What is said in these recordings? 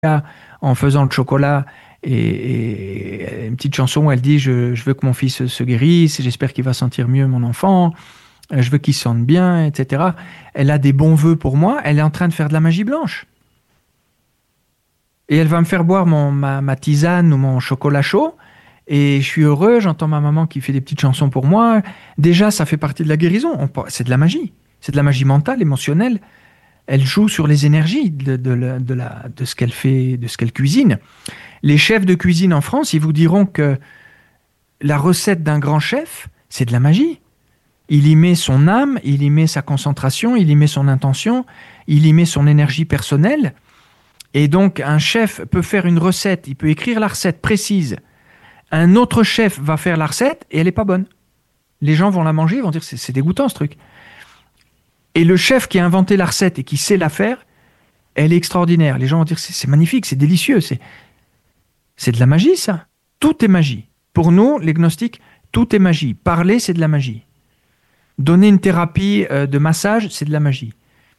en faisant le chocolat et une petite chanson où elle dit je veux que mon fils se guérisse, j'espère qu'il va sentir mieux mon enfant, je veux qu'il se sente bien, etc. Elle a des bons vœux pour moi, elle est en train de faire de la magie blanche. Et elle va me faire boire ma tisane ou mon chocolat chaud. Et je suis heureux, j'entends ma maman qui fait des petites chansons pour moi. Déjà, ça fait partie de la guérison. C'est de la magie. C'est de la magie mentale, émotionnelle. Elle joue sur les énergies de ce qu'elle fait, de ce qu'elle cuisine. Les chefs de cuisine en France, ils vous diront que la recette d'un grand chef, c'est de la magie. Il y met son âme, il y met sa concentration, il y met son intention, il y met son énergie personnelle. Et donc, un chef peut faire une recette, il peut écrire la recette précise. Un autre chef va faire la recette et elle n'est pas bonne. Les gens vont la manger, ils vont dire c'est dégoûtant ce truc. Et le chef qui a inventé la recette et qui sait la faire, elle est extraordinaire. Les gens vont dire c'est magnifique, c'est délicieux, c'est de la magie ça. Tout est magie. Pour nous, les gnostiques, tout est magie. Parler, c'est de la magie. Donner une thérapie de massage, c'est de la magie.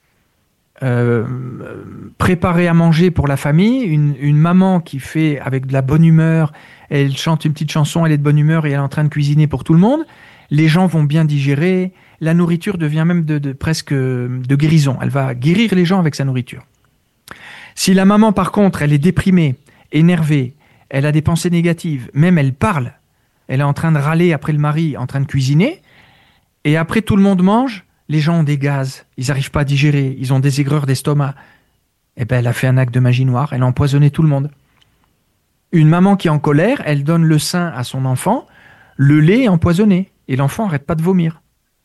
Préparer à manger pour la famille, une maman qui fait avec de la bonne humeur, elle chante une petite chanson, elle est de bonne humeur et elle est en train de cuisiner pour tout le monde, les gens vont bien digérer, la nourriture devient même presque de guérison, elle va guérir les gens avec sa nourriture. Si la maman par contre, elle est déprimée, énervée, elle a des pensées négatives, même elle parle, elle est en train de râler après le mari, en train de cuisiner, et après tout le monde mange, les gens ont des gaz, ils n'arrivent pas à digérer, ils ont des aigreurs d'estomac. Eh bien, elle a fait un acte de magie noire, elle a empoisonné tout le monde. Une maman qui est en colère, elle donne le sein à son enfant, le lait est empoisonné, et l'enfant n'arrête pas de vomir.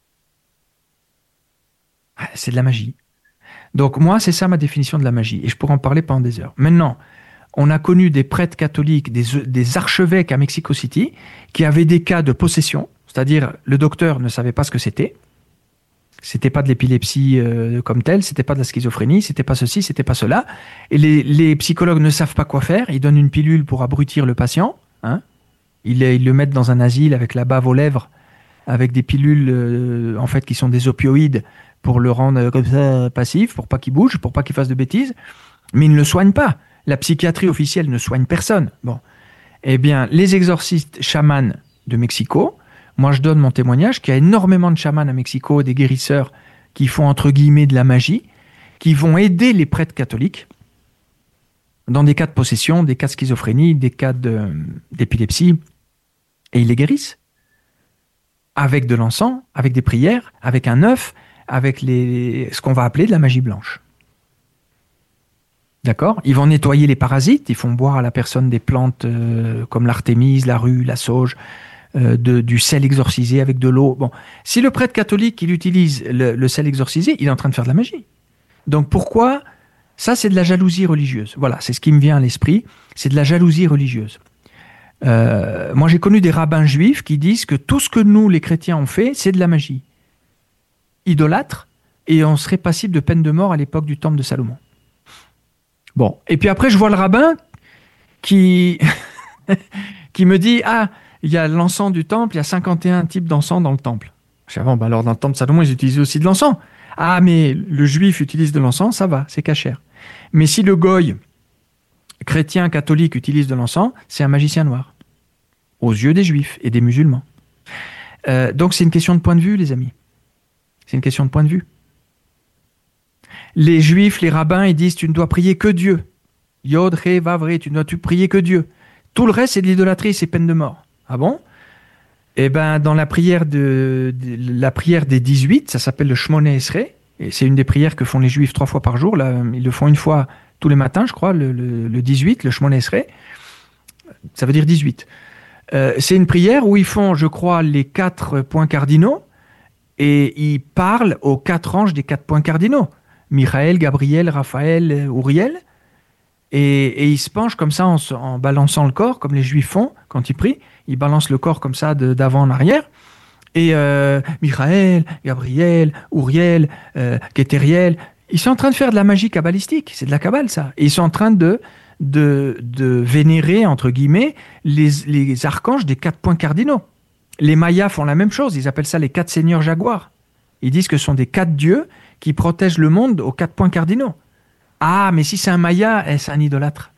C'est de la magie. Donc moi, c'est ça ma définition de la magie, et je pourrais en parler pendant des heures. Maintenant, on a connu des prêtres catholiques, des archevêques à Mexico City, qui avaient des cas de possession, c'est-à-dire le docteur ne savait pas ce que c'était. C'était pas de l'épilepsie comme telle, c'était pas de la schizophrénie, c'était pas ceci, c'était pas cela. Et les psychologues ne savent pas quoi faire. Ils donnent une pilule pour abrutir le patient. Hein. Ils le mettent dans un asile avec la bave aux lèvres, avec des pilules en fait qui sont des opioïdes pour le rendre comme ça passif, pour pas qu'il bouge, pour pas qu'il fasse de bêtises. Mais ils ne le soignent pas. La psychiatrie officielle ne soigne personne. Bon, eh bien, les exorcistes chamans de Mexico. Moi, je donne mon témoignage qu'il y a énormément de chamans à Mexico, des guérisseurs qui font entre guillemets de la magie, qui vont aider les prêtres catholiques dans des cas de possession, des cas de schizophrénie, des cas d'épilepsie, et ils les guérissent. Avec de l'encens, avec des prières, avec un œuf, avec ce qu'on va appeler de la magie blanche. D'accord ? Ils vont nettoyer les parasites, ils font boire à la personne des plantes comme l'artémise, la rue, la sauge, du sel exorcisé avec de l'eau. Bon, si le prêtre catholique il utilise le sel exorcisé, il est en train de faire de la magie. Donc pourquoi ? Ça, c'est de la jalousie religieuse. Voilà, c'est ce qui me vient à l'esprit. C'est de la jalousie religieuse. Moi, j'ai connu des rabbins juifs qui disent que tout ce que nous, les chrétiens, on fait, c'est de la magie. Idolâtre, et on serait passible de peine de mort à l'époque du temple de Salomon. Bon, et puis après, je vois le rabbin qui me dit « Ah, il y a l'encens du temple, il y a 51 types d'encens dans le temple. » Je dis « bon, alors dans le temple de Salomon, ils utilisent aussi de l'encens. » « Ah, mais le juif utilise de l'encens, ça va, c'est cachère. Mais si le goy, chrétien, catholique, utilise de l'encens, c'est un magicien noir. Aux yeux des juifs et des musulmans. Donc c'est une question de point de vue, les amis. C'est une question de point de vue. Les juifs, les rabbins, ils disent tu ne dois prier que Dieu. Yod, He, Vav, tu ne dois prier que Dieu. Tout le reste, c'est de l'idolâtrie, c'est peine de mort. Ah bon ? Eh bien, dans la prière la prière des 18, ça s'appelle le Shmoneh Esrei, et c'est une des prières que font les Juifs 3 fois par jour. Là, ils le font une fois tous les matins, je crois, le 18, le Shmoneh Esrei. Ça veut dire 18. C'est une prière où ils font, je crois, les 4 points cardinaux, et ils parlent aux 4 anges des 4 points cardinaux. Michael, Gabriel, Raphaël, Uriel. Et ils se penchent comme ça en balançant le corps, comme les Juifs font quand ils prient. Ils balancent le corps comme ça d'avant en arrière. Et Michael, Gabriel, Uriel, Kéteriel, ils sont en train de faire de la magie kabbalistique. C'est de la kabbale, ça. Et ils sont en train de vénérer, entre guillemets, les archanges des 4 points cardinaux. Les Mayas font la même chose. Ils appellent ça les 4 seigneurs jaguars. Ils disent que ce sont des 4 dieux qui protègent le monde aux 4 points cardinaux. Ah, mais si c'est un Maya, c'est un idolâtre.